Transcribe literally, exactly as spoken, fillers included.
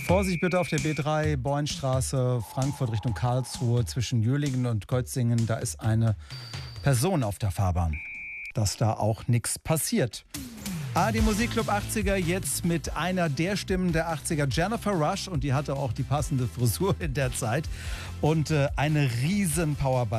Vorsicht bitte auf der B drei, Bornstraße, Frankfurt Richtung Karlsruhe, zwischen Jölingen und Kötzingen. Da ist eine Person auf der Fahrbahn. Dass da auch nichts passiert. Ah, die Musikclub achtziger jetzt mit einer der Stimmen der achtziger, Jennifer Rush. Und die hatte auch die passende Frisur in der Zeit. Und äh, eine riesen Powerball.